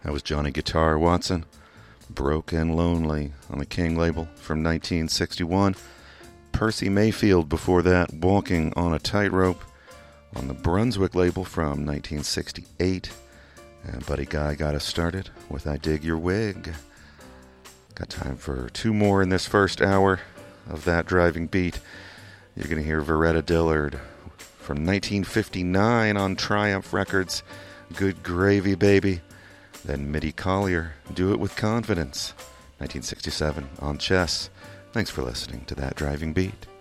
That was Johnny Guitar Watson, Broke and Lonely on the King label from 1961. Percy Mayfield before that, Walking on a Tightrope on the Brunswick label from 1968. And Buddy Guy got us started with I Dig Your Wig. Got time for two more in this first hour of That Driving Beat. You're going to hear Veretta Dillard from 1959 on Triumph Records, Good Gravy Baby. Then Mitty Collier, Do It With Confidence, 1967 on Chess. Thanks for listening to That Driving Beat.